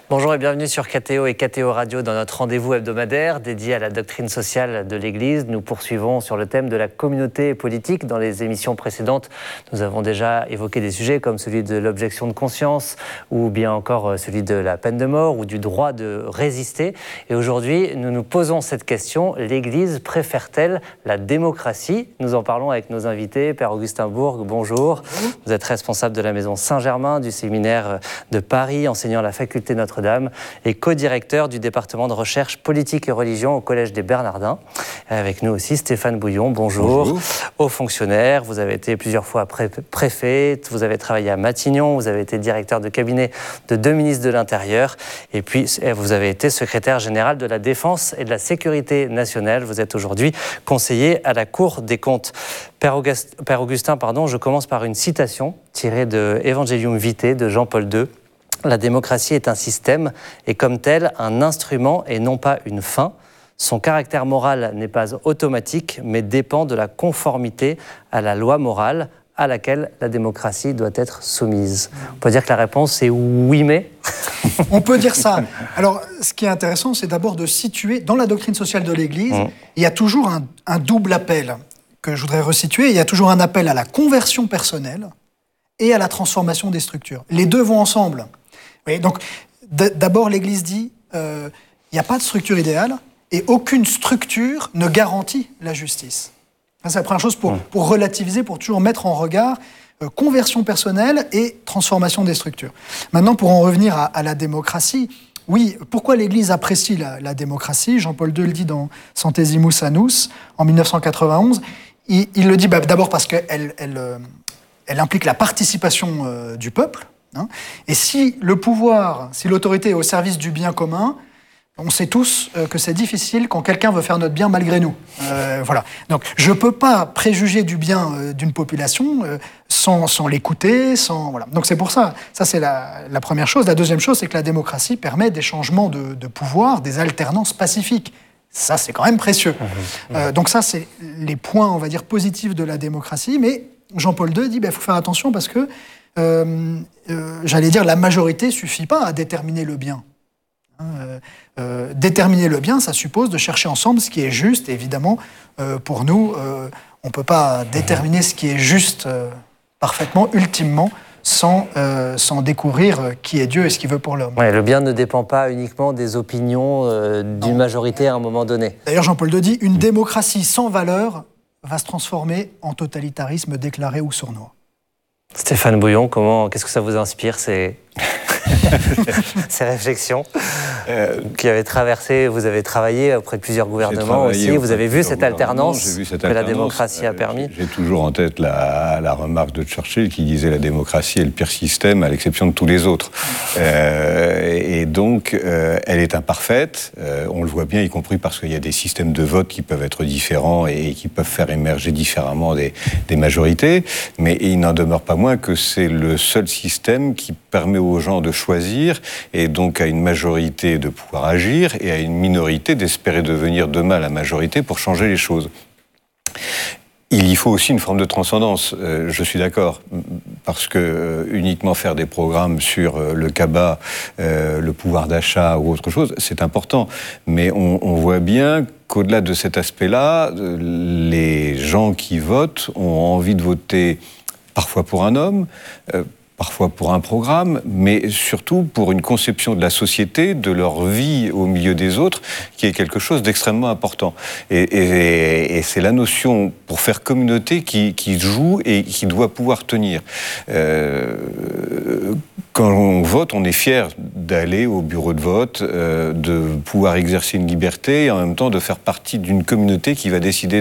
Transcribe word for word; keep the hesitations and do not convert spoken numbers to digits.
Bonjour et bienvenue sur K T O et K T O Radio dans notre rendez-vous hebdomadaire dédié à la doctrine sociale de l'Église. Nous poursuivons sur le thème de la communauté politique. Dans les émissions précédentes, nous avons déjà évoqué des sujets comme celui de l'objection de conscience ou bien encore celui de la peine de mort ou du droit de résister. Et aujourd'hui, nous nous posons cette question, l'Église préfère-t-elle la démocratie? Nous en parlons avec nos invités. Père Augustin Bourg, bonjour. Vous êtes responsable de la Maison Saint-Germain, du séminaire de Paris, enseignant à la faculté Notre-Dame et co-directeur du département de recherche politique et religion au Collège des Bernardins. Avec nous aussi Stéphane Bouillon, bonjour. Bonjour. Haut fonctionnaire, vous avez été plusieurs fois pré- préfet, vous avez travaillé à Matignon, vous avez été directeur de cabinet de deux ministres de l'Intérieur et puis vous avez été secrétaire général de la Défense et de la Sécurité nationale. Vous êtes aujourd'hui conseiller à la Cour des comptes. Père, August- Père Augustin, pardon, je commence par une citation tirée de Evangelium Vitae de Jean-Paul deux. La démocratie est un système et comme tel un instrument et non pas une fin. Son caractère moral n'est pas automatique mais dépend de la conformité à la loi morale à laquelle la démocratie doit être soumise. On peut dire que la réponse est oui mais. On peut dire ça. Alors ce qui est intéressant, c'est d'abord de situer dans la doctrine sociale de l'Église, mmh. il y a toujours un, un double appel que je voudrais resituer. Il y a toujours un appel à la conversion personnelle et à la transformation des structures. Les deux vont ensemble. Oui, donc, d- d'abord, l'Église dit il euh, n'y a pas de structure idéale et aucune structure ne garantit la justice. Ça, c'est la première chose pour, mmh. pour relativiser, pour toujours mettre en regard euh, conversion personnelle et transformation des structures. Maintenant, pour en revenir à, à la démocratie, oui, pourquoi l'Église apprécie la, la démocratie? Jean-Paul deux le dit dans Centesimus Annus en dix-neuf cent quatre-vingt-onze. Il, il le dit bah, d'abord parce qu'elle elle, euh, elle implique la participation euh, du peuple. Hein, et si le pouvoir, si l'autorité est au service du bien commun, on sait tous euh, que c'est difficile quand quelqu'un veut faire notre bien malgré nous. Euh, voilà. Donc, je ne peux pas préjuger du bien euh, d'une population euh, sans, sans l'écouter, sans voilà. Donc c'est pour ça. Ça c'est la, la première chose. La deuxième chose, c'est que la démocratie permet des changements de, de pouvoir, des alternances pacifiques. Ça, c'est quand même précieux. Mmh, mmh. Euh, donc ça, c'est les points, on va dire, positifs de la démocratie. Mais Jean-Paul deux dit, il bah, faut faire attention parce que Euh, euh, j'allais dire, la majorité ne suffit pas à déterminer le bien. Euh, euh, déterminer le bien, ça suppose de chercher ensemble ce qui est juste. Et évidemment, euh, pour nous, euh, on ne peut pas déterminer ce qui est juste euh, parfaitement, ultimement, sans, euh, sans découvrir qui est Dieu et ce qu'il veut pour l'homme. Ouais, le bien ne dépend pas uniquement des opinions euh, d'une non. majorité à un moment donné. D'ailleurs, Jean-Paul deux dit, une démocratie sans valeur va se transformer en totalitarisme déclaré ou sournois. Stéphane Bouillon, comment, qu'est-ce que ça vous inspire ces, ces réflexions euh, qui avaient traversé, vous avez travaillé auprès de plusieurs gouvernements aussi, vous avez vu cette alternance vu cette que alternance, la démocratie euh, a permis. J'ai toujours en tête la, la remarque de Churchill qui disait la démocratie est le pire système à l'exception de tous les autres. Euh, et donc, euh, elle est imparfaite, euh, on le voit bien, y compris parce qu'il y a des systèmes de vote qui peuvent être différents et qui peuvent faire émerger différemment des, des majorités, mais il n'en demeure pas moins que c'est le seul système qui permet aux gens de choisir et donc à une majorité de pouvoir agir et à une minorité d'espérer devenir demain la majorité pour changer les choses. Il y faut aussi une forme de transcendance, euh, je suis d'accord, parce que euh, uniquement faire des programmes sur euh, le cabas, euh, le pouvoir d'achat ou autre chose, c'est important. Mais on, on voit bien qu'au-delà de cet aspect-là, euh, les gens qui votent ont envie de voter parfois pour un homme, euh, parfois pour un programme, mais surtout pour une conception de la société, de leur vie au milieu des autres, qui est quelque chose d'extrêmement important. Et, et, et c'est la notion, pour faire communauté, qui, qui joue et qui doit pouvoir tenir. Euh, quand on vote, on est fier d'aller au bureau de vote, euh, de pouvoir exercer une liberté et en même temps de faire partie d'une communauté qui va décider